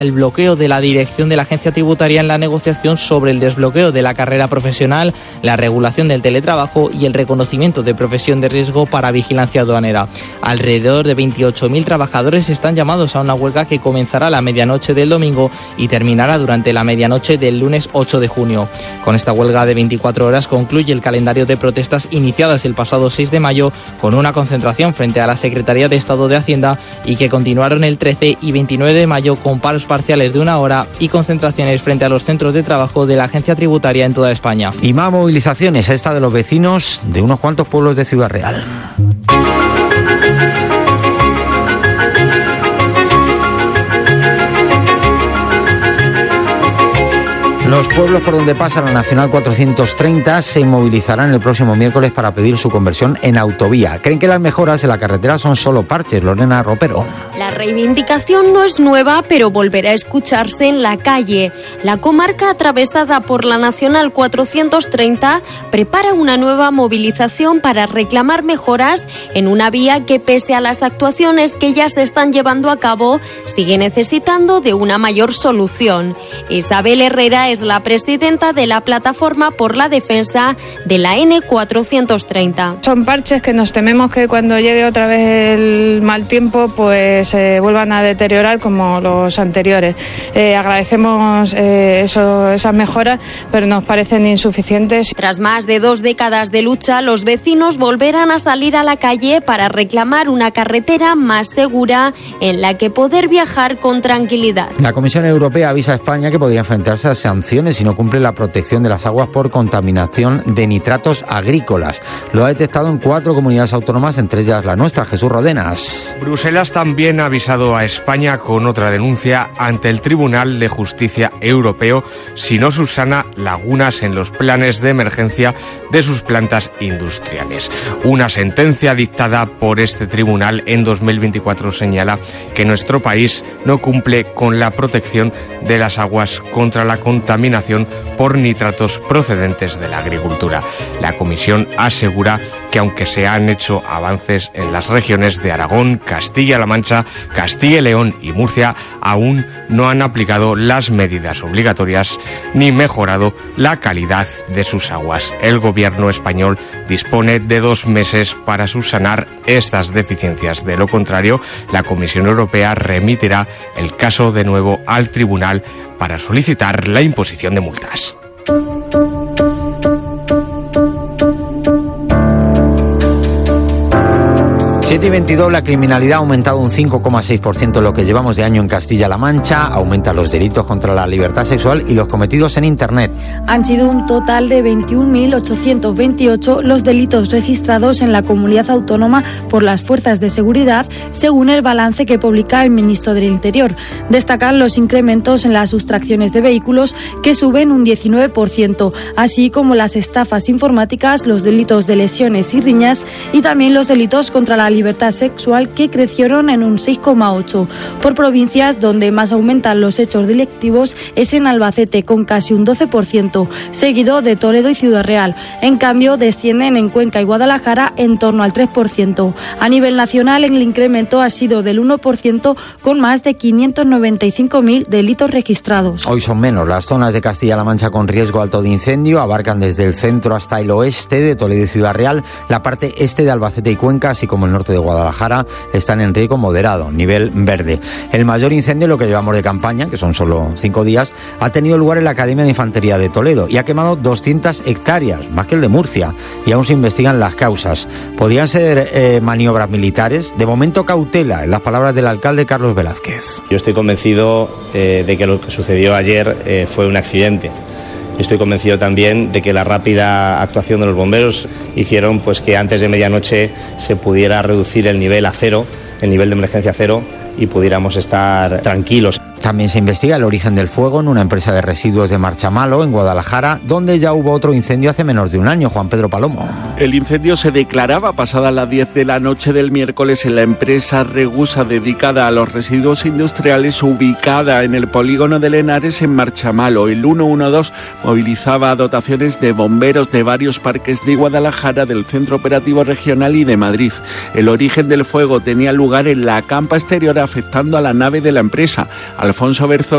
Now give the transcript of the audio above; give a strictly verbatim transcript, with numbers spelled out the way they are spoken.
El bloqueo de la dirección de la agencia tributaria en la negociación sobre el desbloqueo de la carrera profesional, la regulación del teletrabajo y el reconocimiento de profesión de riesgo para vigilancia aduanera. Alrededor de veintiocho mil trabajadores están llamados a una huelga que comenzará a la medianoche del domingo y terminará durante la medianoche del lunes ocho de junio. Con esta huelga de veinticuatro horas concluye el calendario de protestas iniciadas el pasado seis de mayo con una concentración frente a la Secretaría de Estado de Hacienda y que continuaron el trece y veintinueve de mayo con paros parciales de una hora y concentraciones frente a los centros de trabajo de la agencia tributaria en toda España. Y más movilizaciones, esta de los vecinos de unos cuantos pueblos de Ciudad Real. Los pueblos por donde pasa la Nacional cuatrocientos treinta se movilizarán el próximo miércoles para pedir su conversión en autovía. Creen que las mejoras en la carretera son solo parches. Lorena Ropero. La reivindicación no es nueva, pero volverá a escucharse en la calle. La comarca atravesada por la Nacional cuatrocientos treinta prepara una nueva movilización para reclamar mejoras en una vía que, pese a las actuaciones que ya se están llevando a cabo, sigue necesitando de una mayor solución. Isabel Herrera es la presidenta de la Plataforma por la Defensa de la N cuatrocientos treinta. Son parches que nos tememos que cuando llegue otra vez el mal tiempo pues se eh, vuelvan a deteriorar como los anteriores. Eh, agradecemos eh, eso, esas mejoras, pero nos parecen insuficientes. Tras más de dos décadas de lucha, los vecinos volverán a salir a la calle para reclamar una carretera más segura en la que poder viajar con tranquilidad. La Comisión Europea avisa a España que podría enfrentarse a sanciones si no cumple la protección de las aguas por contaminación de nitratos agrícolas. Lo ha detectado en cuatro comunidades autónomas, entre ellas la nuestra. Jesús Rodenas. Bruselas también ha avisado a España con otra denuncia ante el Tribunal de Justicia Europeo si no subsana lagunas en los planes de emergencia de sus plantas industriales. Una sentencia dictada por este tribunal en dos mil veinticuatro señala que nuestro país no cumple con la protección de las aguas contra la contaminación por nitratos procedentes de la agricultura. La Comisión asegura que aunque se han hecho avances en las regiones de Aragón, Castilla-La Mancha, Castilla y León y Murcia, aún no han aplicado las medidas obligatorias ni mejorado la calidad de sus aguas. El gobierno español dispone de dos meses para subsanar estas deficiencias. De lo contrario, la Comisión Europea remitirá el caso de nuevo al tribunal para solicitar la imposición de multas. siete y veintidós, la criminalidad ha aumentado un cinco coma seis por ciento en lo que llevamos de año en Castilla-La Mancha. Aumentan los delitos contra la libertad sexual y los cometidos en Internet. Han sido un total de veintiún mil ochocientos veintiocho los delitos registrados en la comunidad autónoma por las fuerzas de seguridad, según el balance que publica el ministro del Interior. Destacan los incrementos en las sustracciones de vehículos, que suben un diecinueve por ciento, así como las estafas informáticas, los delitos de lesiones y riñas y también los delitos contra la libertad libertad sexual, que crecieron en un seis coma ocho. Por provincias, donde más aumentan los hechos delictivos es en Albacete, con casi un doce por ciento, seguido de Toledo y Ciudad Real. En cambio, descienden en Cuenca y Guadalajara en torno al tres por ciento. A nivel nacional, el incremento ha sido del uno por ciento, con más de quinientos noventa y cinco mil delitos registrados. Hoy son menos. Las zonas de Castilla-La Mancha con riesgo alto de incendio abarcan desde el centro hasta el oeste de Toledo y Ciudad Real. La parte este de Albacete y Cuenca, así como el norte de Guadalajara, están en riesgo moderado, nivel verde. El mayor incendio, lo que llevamos de campaña, que son solo cinco días, ha tenido lugar en la Academia de Infantería de Toledo y ha quemado doscientas hectáreas, más que el de Murcia, y aún se investigan las causas. ¿Podrían ser eh, maniobras militares? De momento, cautela, en las palabras del alcalde Carlos Velázquez. Yo estoy convencido eh, de que lo que sucedió ayer eh, fue un accidente. Estoy convencido también de que la rápida actuación de los bomberos hicieron pues que antes de medianoche se pudiera reducir el nivel a cero, el nivel de emergencia a cero, y pudiéramos estar tranquilos. También se investiga el origen del fuego en una empresa de residuos de Marchamalo, en Guadalajara, donde ya hubo otro incendio hace menos de un año. Juan Pedro Palomo. El incendio se declaraba pasada las diez de la noche del miércoles en la empresa Regusa, dedicada a los residuos industriales, ubicada en el polígono de Lenares, en Marchamalo. El ciento doce movilizaba dotaciones de bomberos de varios parques de Guadalajara, del Centro Operativo Regional y de Madrid. El origen del fuego tenía lugar en la campa exterior, afectando a la nave de la empresa. Al Alfonso Berzo